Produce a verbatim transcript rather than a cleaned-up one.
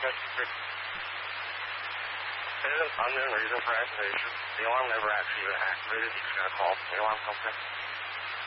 There's an unknown reason for activation. The alarm never actually even activated. You just got a call from the alarm company.